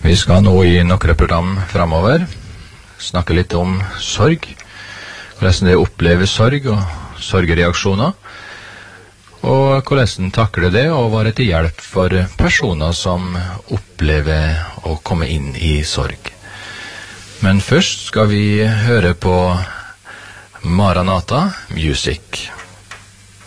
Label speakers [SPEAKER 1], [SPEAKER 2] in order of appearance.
[SPEAKER 1] Vi skal nå i noen program fremover snakke litt om sorg, hvordan det opplever sorg og sorgreaksjoner, og hvordan takler det å være til hjelp for personer som opplever å komme inn i sorg. Men først skal vi høre på Maranatha Music.